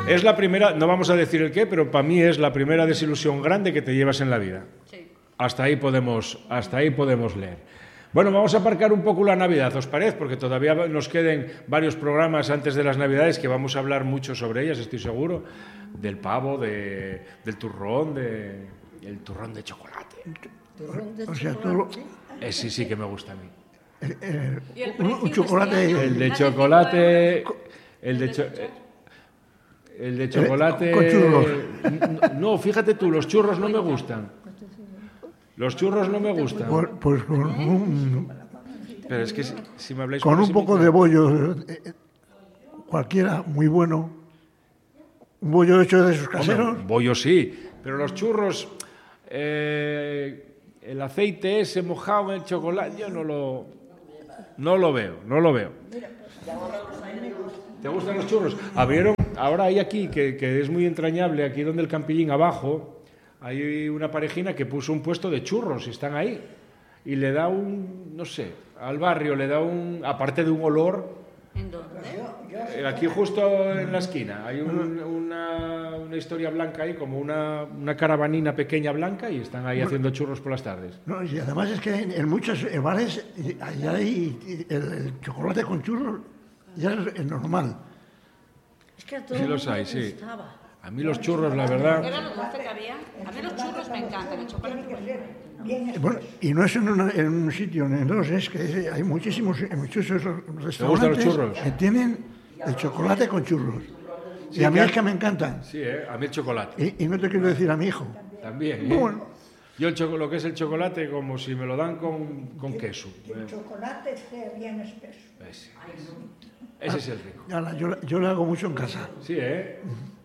Es la primera, no vamos a decir el qué, pero para mí es la primera desilusión grande que te llevas en la vida. Sí. Hasta ahí podemos leer. Bueno, vamos a aparcar un poco la Navidad, ¿os parece? Porque todavía nos queden varios programas antes de las Navidades que vamos a hablar mucho sobre ellas, estoy seguro. Del pavo, del turrón, el turrón de chocolate. O sea, todo Sí que me gusta a mí. un chocolate. El de chocolate... El de chocolate... Con churros. No, fíjate tú, los churros no me gustan. Los churros no me gustan. Pues con un, Pero es que si me habláis... con un poco de bollo, cualquiera, muy bueno. Un bollo hecho de esos caseros. Hombre, bollo sí, pero los churros... el aceite ese mojado en el chocolate, yo no lo veo. ¿Te gustan los churros? Abrieron, ahora hay aquí, que es muy entrañable, aquí donde el Campillín abajo, hay una parejina que puso un puesto de churros y están ahí. Y le da no sé, al barrio le da aparte de un olor... ¿En dónde? Aquí justo en la esquina hay una historia blanca ahí, como una caravanina pequeña blanca, y están ahí haciendo churros por las tardes. No, y además es que en muchos bares allá hay el chocolate con churros, ya es normal. Es que a todo Sí el los mundo hay, le sí. gustaba. A mí los churros, la verdad... Era lo dulce que había. A mí los churros me encantan, el chocolate bueno. Bueno, y no es en un sitio, en dos, es que hay muchísimos restaurantes gustan los churros? que tienen el chocolate con churros. Sí, y a mí que- es que me encantan. Sí, a mí el chocolate. Y no te quiero decir a mi hijo. También. Bueno. Yo lo que es el chocolate, como si me lo dan con queso. El chocolate esté bien espeso. Ese es el rico. Ahora, yo lo hago mucho en casa. Sí, ¿eh?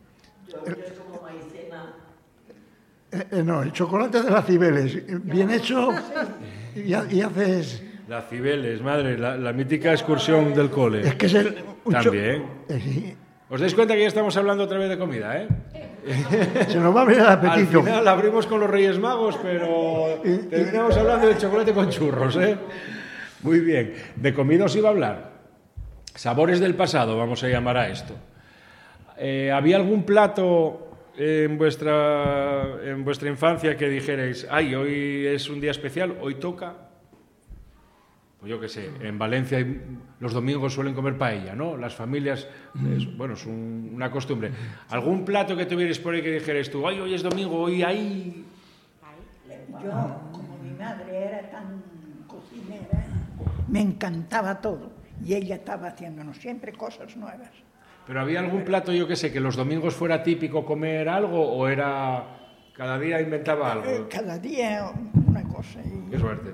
No, el chocolate de las Cibeles, bien hecho, y haces... Las Cibeles, madre, la mítica excursión del cole. Es que es También. sí, ¿Os dais cuenta que ya estamos hablando otra vez de comida, eh? se nos va a abrir el Al apetito. final abrimos con los Reyes Magos, pero terminamos hablando de chocolate con churros, ¿eh? Muy bien. De comida os iba a hablar. Sabores del pasado, vamos a llamar a esto. ¿Había algún plato en vuestra infancia que dijerais, ay, hoy es un día especial, hoy toca? Pues yo qué sé, en Valencia los domingos suelen comer paella, ¿no? Las familias, es una costumbre. ¿Algún plato que tuvierais por ahí que dijerais tú, ay, hoy es domingo, hoy hay... Yo, como mi madre era tan cocinera, me encantaba todo. Y ella estaba haciéndonos siempre cosas nuevas. ¿Pero había algún plato, yo qué sé, que los domingos fuera típico comer algo o era... cada día inventaba algo? Cada día una cosa. Qué suerte.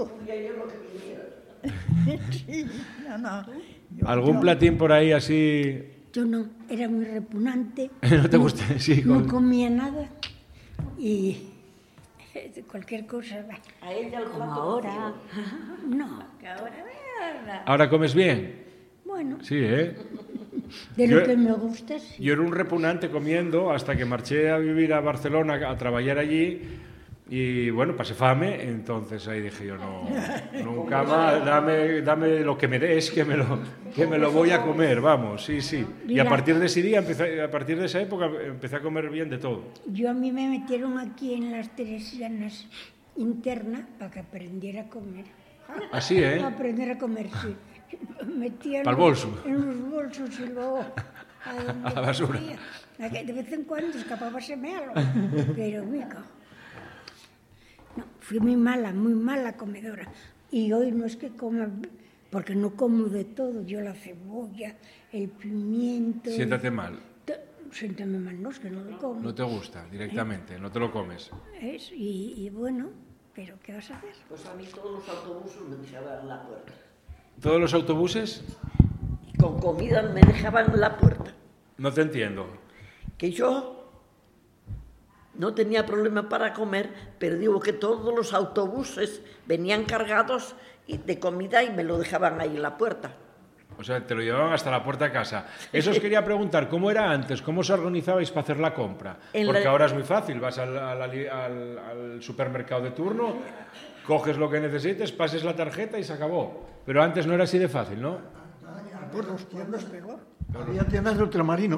Sí, no. ¿Algún platín por ahí así? Yo no, era muy repugnante. ¿No te gusta? Sí, No comía nada y cualquier cosa. A ella el Como plato ahora. No, que ahora ¿Ahora comes bien? bueno, Sí, ¿eh? de lo Yo- que me gusta, sí. Yo era un repugnante comiendo hasta que marché a vivir a Barcelona a trabajar allí y, bueno, pasé fame, entonces ahí dije yo, no, nunca más, dame lo que me des, que me lo voy a comer, vamos, sí. Y a Mira. partir de ese día, a partir de esa época, empecé a comer bien de todo. Yo a mí me metieron aquí en las Teresianas interna para que aprendiera a comer. Así, ¿eh? Aprender a comer, sí. Metía Pa'l bolso. en los bolsos y luego A la basura. podía. De vez en cuando escapábaseme algo, pero me cago. No, fui muy mala comedora. Y hoy no es que coma, porque no como de todo. Yo la cebolla, el pimiento... Siéntate mal, Siéntame mal, no, es que no lo como. no te gusta directamente, no te lo comes. Y bueno, pero ¿qué vas a hacer? Pues a mí todos los autobuses me dejaban en la puerta. ¿Todos los autobuses? Con comida me dejaban en la puerta. No te entiendo. Que yo no tenía problema para comer, pero digo que todos los autobuses venían cargados de comida y me lo dejaban ahí en la puerta. O sea, te lo llevaban hasta la puerta de casa. Eso os quería preguntar, ¿cómo era antes? ¿Cómo os organizabais para hacer la compra? Porque ahora es muy fácil, vas al supermercado de turno, coges lo que necesites, pases la tarjeta y se acabó. Pero antes no era así de fácil, ¿no? Por los pueblos peor. Había tiendas de ultramarinos.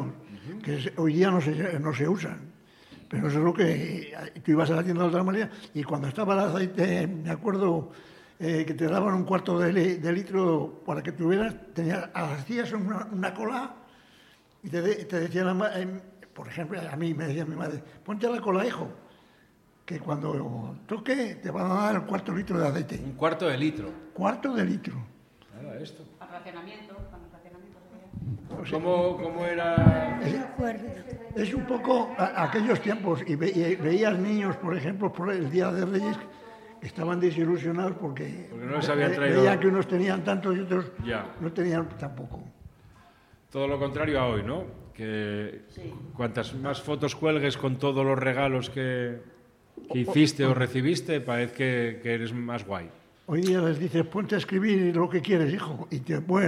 que hoy día no se usan. Pero eso es lo que tú ibas a la tienda de otra manera y cuando estaba el aceite, me acuerdo que te daban un cuarto de litro para que tuvieras, hacías una cola y te decían, por ejemplo, a mí me decía mi madre, ponte a la cola, hijo, que cuando toque te van a dar el cuarto litro de aceite. Un cuarto de litro. Cuarto de litro. Nada, esto. Al racionamiento, cuando el racionamiento se veía. ¿Cómo era? Es un poco aquellos tiempos y veías niños, por ejemplo, por el Día de Reyes, que estaban desilusionados porque no les habían traído... veían que unos tenían tanto y otros Ya. no tenían tampoco. Todo lo contrario a hoy, ¿no? Que cuantas más fotos cuelgues con todos los regalos que hiciste o recibiste, parece que eres más guay. Hoy día les dices, ponte a escribir lo que quieres, hijo, y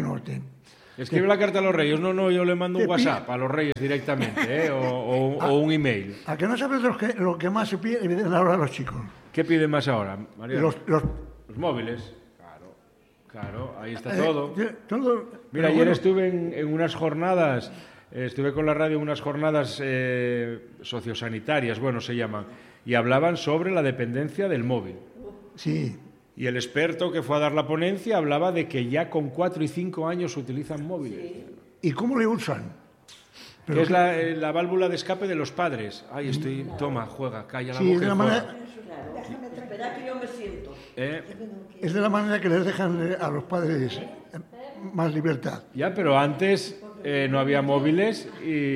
Escribe la carta a los Reyes. No, yo le mando un WhatsApp a los Reyes directamente, o un email. ¿A que no sabes lo que más se piden ahora los chicos? ¿Qué piden más ahora, María? Los móviles. Claro, ahí está todo. Mira, ayer estuve en unas jornadas, estuve con la radio en unas jornadas sociosanitarias, bueno, se llaman, y hablaban sobre la dependencia del móvil. Sí. Y el experto que fue a dar la ponencia hablaba de que ya con 4 y 5 años utilizan móviles. Sí. ¿Y cómo le usan? Que es la válvula de escape de los padres. Ay, toma, juega, calla la boca y juega. Espera que yo me siento. Es de la manera que les dejan a los padres más libertad. Ya, pero antes no había móviles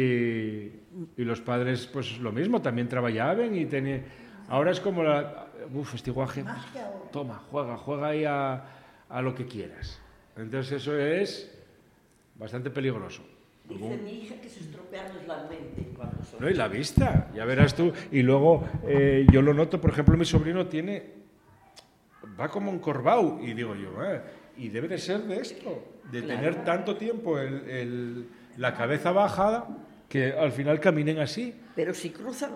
y los padres, pues lo mismo, también trabajaban y tenían... Ahora es como este guaje, toma, juega ahí a lo que quieras. Entonces eso es bastante peligroso. Dice mi hija que se estropean la mente. No, y la vista, ya verás tú. Y luego yo lo noto, por ejemplo, mi sobrino va como encorvado. Y digo yo, y debe de ser de esto, de tener tanto tiempo la cabeza bajada, que al final caminen así. Pero si cruzan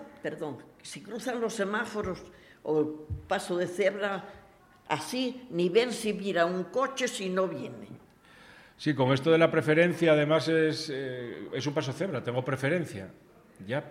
los semáforos o el paso de cebra, así ni ven si mira un coche si no viene. Sí, con esto de la preferencia, además es un paso cebra, tengo preferencia. Ya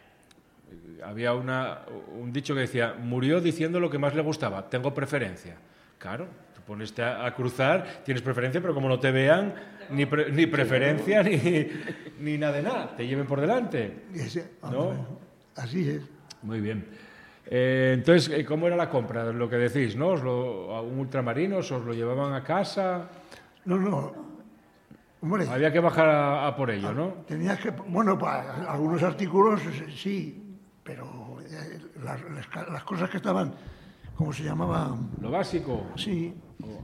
había un dicho que decía, murió diciendo lo que más le gustaba, tengo preferencia. Claro, tú pones a cruzar, tienes preferencia, pero como no te vean, ni preferencia ni nada de nada, te lleven por delante. ¿No? Así es. Muy bien. Entonces, ¿cómo era la compra? Lo que decís, ¿no? ¿A un ultramarino os lo llevaban a casa? No. Hombre, había que bajar a por ello, ¿no? Tenías que... Bueno, para algunos artículos sí, pero las cosas que estaban, ¿cómo se llamaba? ¿Lo básico? Sí.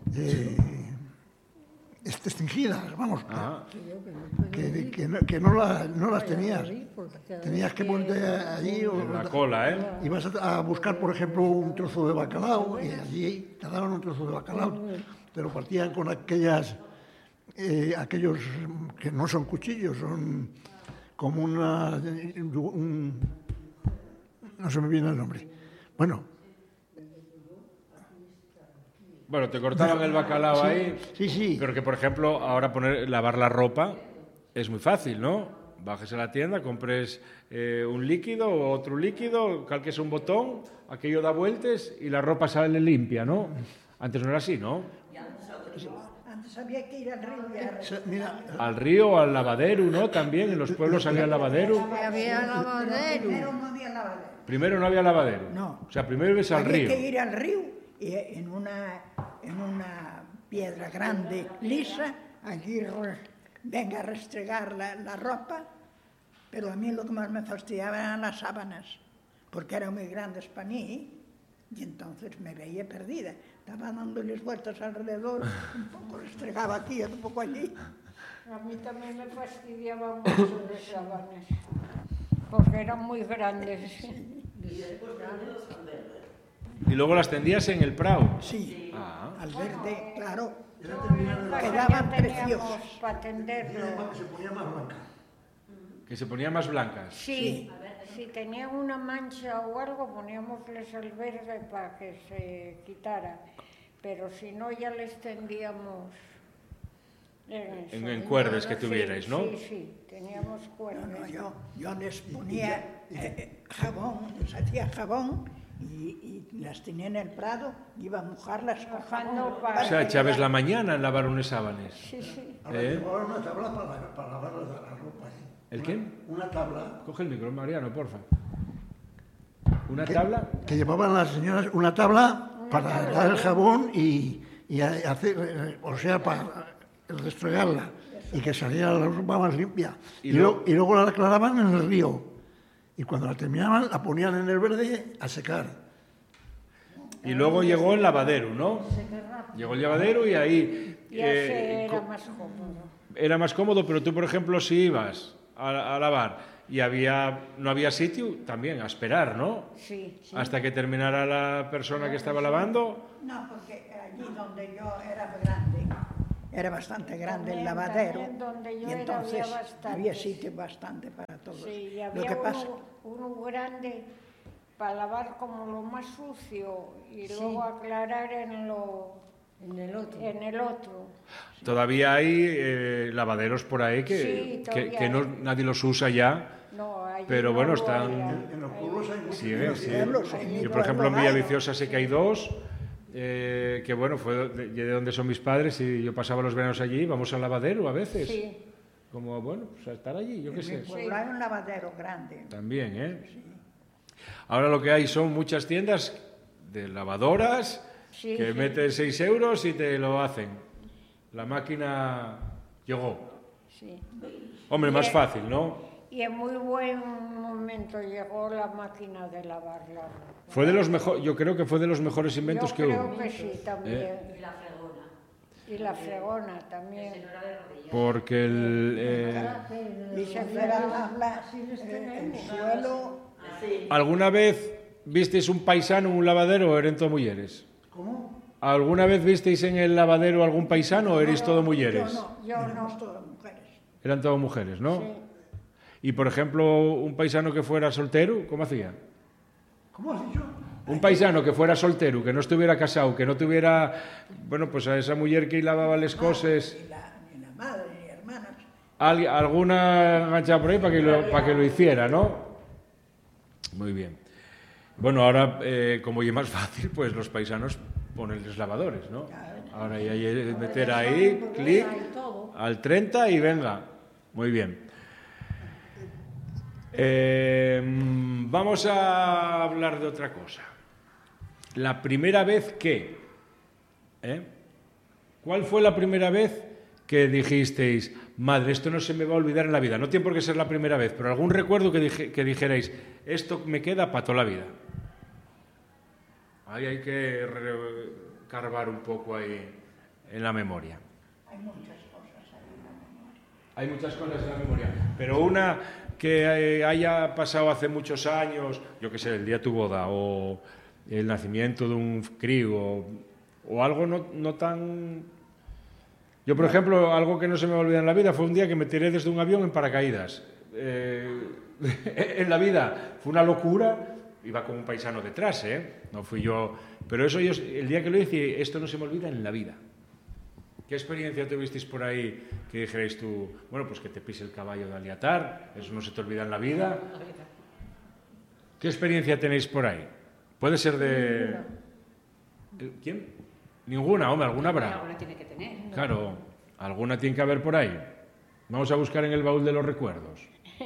Extinguidas, vamos. Que no las tenías. Tenías que ponerte allí... En la cola, ¿eh? Ibas a buscar, por ejemplo, un trozo de bacalao y allí te daban un trozo de bacalao. Te lo partían con aquellos que no son cuchillos, son como no se me viene el nombre. Bueno, te cortaban el bacalao ahí. Sí. Pero que, por ejemplo, ahora lavar la ropa es muy fácil, ¿no? Bajes a la tienda, compres un líquido o otro líquido, calques un botón, aquello da vueltas y la ropa sale limpia, ¿no? Antes no era así, ¿no? Antes había que ir al río. Al río, al lavadero, ¿no? También en los pueblos había lavadero. Había lavadero. Primero no había lavadero. Primero no había lavadero. No. O sea, primero ibas al río. Había que ir al río y en una piedra grande, lisa, allí venga a restregar la ropa, pero a mí lo que más me fastidiaba eran las sábanas, porque eran muy grandes para mí y entonces me veía perdida. Estaba dándoles vueltas alrededor, un poco restregaba aquí, un poco allí. A mí también me fastidiaba mucho las sábanas, porque eran muy grandes. Y luego las tendías en el prado. Sí, al verde, claro. Quedaban preciosos. Para tenderlo. Que se ponían más blancas. Sí, si tenían una mancha o algo, poníamosles el verde para que se quitara. Pero si no, ya les tendíamos en cuerdas que tuvierais, ¿no? Sí, sí, teníamos cuerdas. No, yo les ponía jabón, les hacía jabón y las tenía en el prado, iba a mojarlas con jabón. O sea, echabas la mañana en lavar unos sábanes. Sí, sí. Ahora llevaban una tabla para lavar la ropa. ¿El qué? Una tabla. Coge el micro, Mariano, porfa. ¿Una tabla? Que llevaban las señoras una tabla para dar el jabón y hacer, o sea, para restregarla y que saliera la ropa más limpia. Y luego la aclaraban en el río. Y cuando la terminaban, la ponían en el verde a secar. Y luego llegó el lavadero, ¿no? Llegó el lavadero y ahí... Ya se era más cómodo. Era más cómodo, pero tú, por ejemplo, si ibas a lavar y no había sitio, también a esperar, ¿no? Sí, sí. Hasta que terminara la persona que estaba lavando. No, porque allí donde yo era grande, era bastante grande el lavadero. También donde yo y era entonces había bastante. había sitio bastante para todos. Sí, y Lo había que pasa, uno grande para lavar como lo más sucio y luego aclarar en el otro. Todavía hay lavaderos por ahí Sí, que nadie los usa ya. No, allí Pero no bueno, lo están... había. En los pueblos hay muchos. Sí, sí. pueblos, en mi Yo, por ejemplo, en pueblo hay. Villaviciosa sé que hay dos, que bueno, fue de donde son mis padres y yo pasaba los veranos allí, vamos al lavadero a veces. Sí. Como, bueno, pues a estar allí, yo qué sé. pueblo hay un lavadero grande. También, ¿eh? Ahora lo que hay son muchas tiendas de lavadoras Sí, que sí. metes 6 euros y te lo hacen. La máquina llegó. Sí. Hombre, más fácil, ¿no? Y en muy buen momento llegó la máquina de lavar la ropa. Fue de los mejores, yo creo que fue de los mejores inventos Yo que creo hubo. que sí, también. Y la fregona. Y la fregona también. Porque Y se fregaba el suelo. ¿alguna vez visteis un paisano en un lavadero o eran todos mujeres? ¿Cómo? ¿Alguna vez visteis en el lavadero algún paisano o erais todos mujeres? Yo no. Todas mujeres. Eran todas mujeres, ¿no? Sí. Y, por ejemplo, un paisano que fuera soltero, ¿cómo hacía? ¿Cómo has dicho? Un paisano que fuera soltero, que no estuviera casado, que no tuviera, bueno, pues a esa mujer que lavaba las cosas, Ni la madre, ni hermanas. alguna enganchada por ahí para que lo hiciera, ¿no? Muy bien. Bueno, ahora, como ya es más fácil, pues los paisanos ponen los lavadores, ¿no? Ahora ya hay que meter ahí, clic, al 30 y venga. Muy bien. Vamos a hablar de otra cosa. La primera vez que... ¿Cuál fue la primera vez que dijisteis, madre, esto no se me va a olvidar en la vida? No tiene por qué ser la primera vez, pero algún recuerdo que dijerais, esto me queda para toda la vida. Ahí hay que carbar un poco ahí en la memoria. Hay muchas cosas ahí en la memoria. Hay muchas cosas en la memoria, pero una que haya pasado hace muchos años, yo qué sé, el día de tu boda o el nacimiento de un crío o algo no tan... Yo, por ejemplo, algo que no se me va a olvidar en la vida fue un día que me tiré desde un avión en paracaídas. En la vida fue una locura, iba con un paisano detrás, no fui yo, pero eso yo, el día que lo hice, esto no se me olvida en la vida. ¿Qué experiencia tuvisteis por ahí que dijerais tú, bueno, pues que te pise el caballo de Aliatar, eso no se te olvida en la vida? ¿Qué experiencia tenéis por ahí? Puede ser de... ¿Quién? Ninguna, hombre, alguna habrá. Alguna tiene que tener. Claro, alguna tiene que haber por ahí. Vamos a buscar en el baúl de los recuerdos.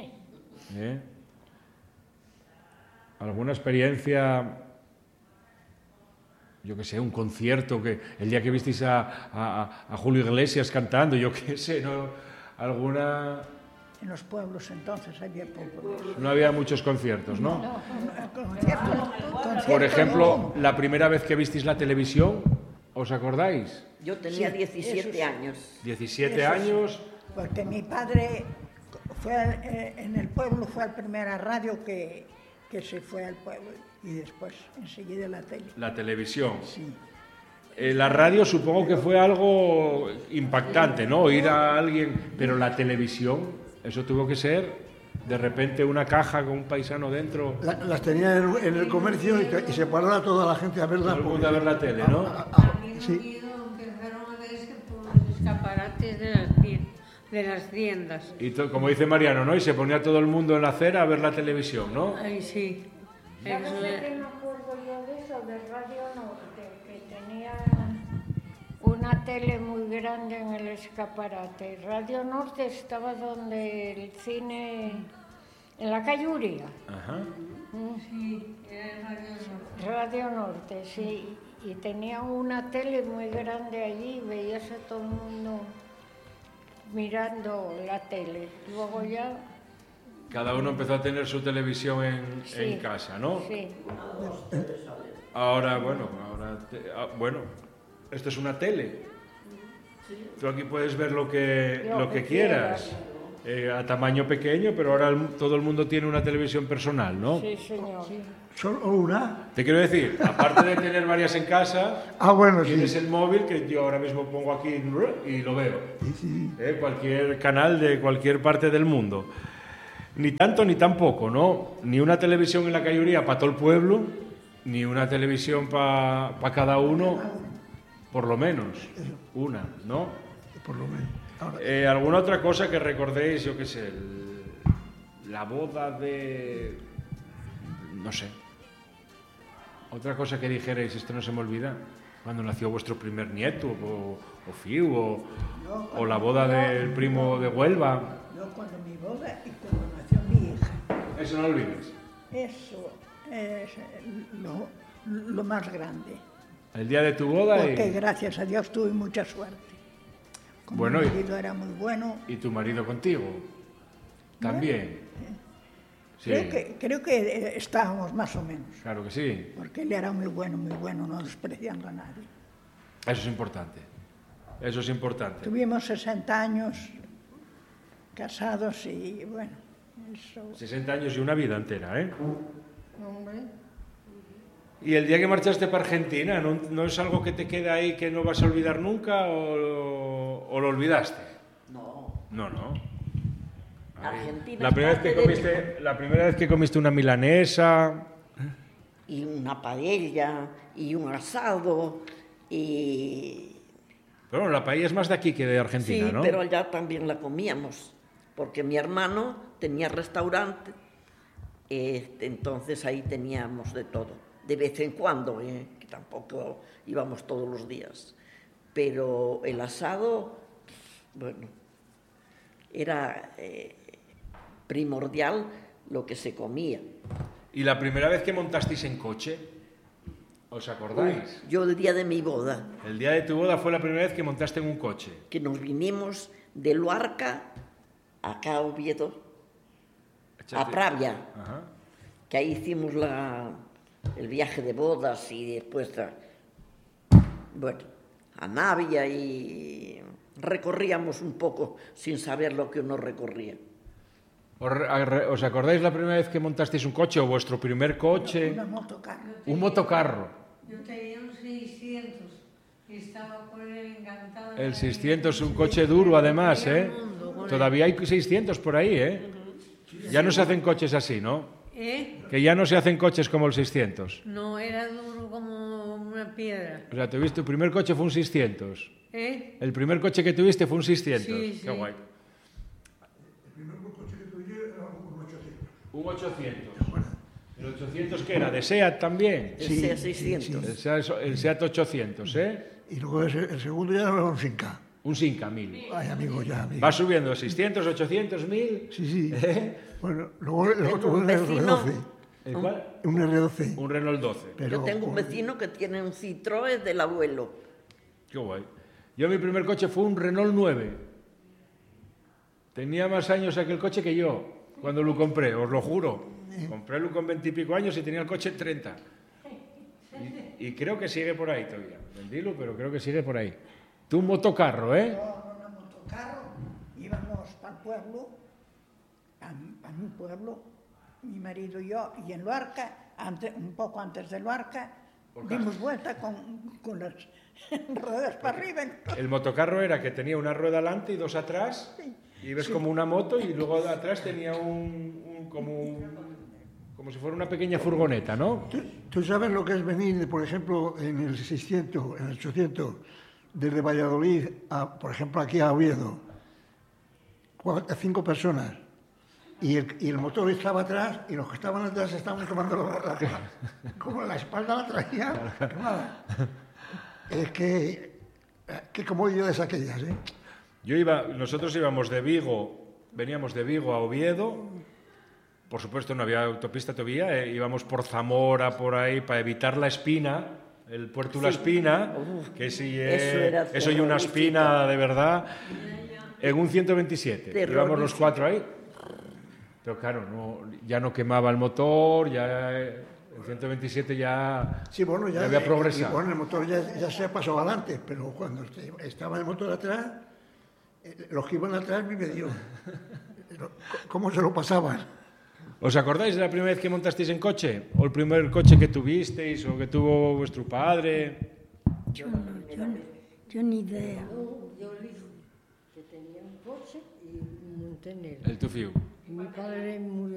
¿Alguna experiencia... Yo qué sé, un concierto, que el día que visteis a Julio Iglesias cantando, yo qué sé, ¿no? Alguna... En los pueblos entonces había poco. No había muchos conciertos, ¿no? Conciertos Por ejemplo, la primera vez que visteis la televisión, ¿os acordáis? Yo tenía 17 años. 17 años, Porque mi padre fue en el pueblo, fue la primera radio que se fue al pueblo y después enseguida la tele. la televisión. Sí. La radio supongo que fue algo impactante, ¿no? Oír a alguien, pero la televisión, eso tuvo que ser de repente una caja con un paisano dentro. Las tenía en el comercio y se paraba toda la gente a verla. Todo el mundo a ver la tele, ¿no? Sí. Empezaron a ver por los escaparates de las tiendas. Y como dice Mariano, ¿no? Y se ponía todo el mundo en la acera a ver la televisión, ¿no? Ay, sí. ¿Sabes Eso de qué es. me acuerdo yo de eso? De Radio Norte, que tenía una tele muy grande en el escaparate. Radio Norte estaba donde el cine, en la calle Uría. Ajá. Sí, era Radio Norte. Radio Norte, sí. Y tenía una tele muy grande allí, veías a todo el mundo mirando la tele. Luego ya, Cada uno empezó a tener su televisión sí, en casa, ¿no? Sí. Ahora, bueno, esto es una tele. Tú aquí puedes ver lo que quieras. A tamaño pequeño, pero ahora todo el mundo tiene una televisión personal, ¿no? Sí, señor. ¿Solo una? Te quiero decir, aparte de tener varias en casa, Bueno, sí. tienes el móvil que yo ahora mismo pongo aquí y lo veo. Sí. Cualquier canal de cualquier parte del mundo. Ni tanto ni tampoco, ¿no? Ni una televisión en la calle Uría para todo el pueblo, ni una televisión para cada uno, por lo menos. Una, ¿no? Por lo menos. Ahora, ¿Alguna otra cosa que recordéis, yo qué sé, la boda de... no sé. Otra cosa que dijerais, esto no se me olvida, cuando nació vuestro primer nieto, o Fiu, o la boda del primo de Huelva. Yo cuando mi boda y cuando nació mi hija. Eso no lo olvides. Eso es lo más grande. El día de tu boda Porque gracias a Dios tuve mucha suerte. Como Bueno, mi marido era muy bueno. y tu marido contigo. También. Sí, Creo que estábamos más o menos. claro que sí. Porque él era muy bueno, no despreciando a nadie. Eso es importante. Eso es importante. Tuvimos 60 años casados y bueno, eso... 60 años y una vida entera, ¿eh? Hombre. ¿Y el día que marchaste para Argentina, no es algo que te queda ahí que no vas a olvidar nunca o lo olvidaste? No. No. Argentina La primera vez que comiste una milanesa. Y una paella, y un asado, y... Pero bueno, la paella es más de aquí que de Argentina, Sí, ¿no? pero allá también la comíamos, porque mi hermano tenía restaurante, entonces ahí teníamos de todo. De vez en cuando, que tampoco íbamos todos los días. Pero el asado, bueno, era primordial lo que se comía. ¿Y la primera vez que montasteis en coche? ¿Os acordáis? Yo el día de mi boda, El día de tu boda fue la primera vez que montaste en un coche. que nos vinimos de Luarca acá a Oviedo, a Pravia, Ajá. que ahí hicimos el viaje de bodas y después, bueno, a Navia y recorríamos un poco sin saber lo que uno recorría. ¿Os acordáis la primera vez que montasteis un coche o vuestro primer coche? Una motocarro. Un motocarro. Yo tenía un 600 y estaba con él encantada. El 600 es un coche duro además, ¿eh? Todavía hay 600 por ahí, ¿eh? Ya no se hacen coches así, ¿no? Que ya no se hacen coches como el 600. No, era duro como una piedra. O sea, tu primer coche fue un 600. ¿Eh? El primer coche que tuviste fue un 600. Sí, Qué sí. guay. el primer coche que tuve era un 800. Un 800. ¿El 800 qué era? ¿De SEAT también? El SEA 600. El SEAT 800, ¿eh? Y luego el segundo ya era un 5K. Un 5000. Ay, amigo, ya, amigo. Va subiendo 600, 800, 1000. Sí. ¿Eh? Bueno, luego el otro un un vecino. R12. ¿El cuál? Un R12. Un Renault 12. Pero Yo tengo un vecino que tiene un Citroën del abuelo. Qué guay. Yo mi primer coche fue un Renault 9. Tenía más años aquel coche que yo, cuando lo compré, os lo juro. Compré con 20 y pico años y tenía el coche en 30. Y creo que sigue por ahí todavía. Vendílo, pero creo que sigue por ahí. Tú un motocarro, ¿eh? Con un motocarro íbamos para el pueblo, a mi pueblo, mi marido y yo, y en Luarca, un poco antes de Luarca, dimos vuelta con las ruedas para arriba. El motocarro era que tenía una rueda delante y dos atrás, y ves como una moto, y luego atrás tenía como si fuera una pequeña furgoneta, ¿no? ¿Tú sabes lo que es venir, por ejemplo, en el 600, en el 800, desde Valladolid, por ejemplo, aquí a Oviedo, 5 personas, y el motor estaba atrás, y los que estaban atrás estaban tomando como la espalda la traían quemada. Es que comodidades aquellas, ¿eh? Nosotros íbamos de Vigo, veníamos de Vigo a Oviedo. Por supuesto, no había autopista todavía, íbamos por Zamora, por ahí, para evitar la Espina, el Puerto La Espina, que sí eso y una espina de verdad, en un 127. Íbamos los 4 ahí, pero claro, ya no quemaba el motor, ya el 127 ya, sí, bueno, ya había progresado. Bueno, el motor ya se pasó adelante, pero cuando estaba el motor atrás, los que iban atrás me dio. ¿Cómo se lo pasaban? ¿Os acordáis de la primera vez que montasteis en coche? ¿O el primer coche que tuvisteis o que tuvo vuestro padre? Yo ni idea. Yo que tenía un coche y monté en él. El Tufiu. Mi padre murió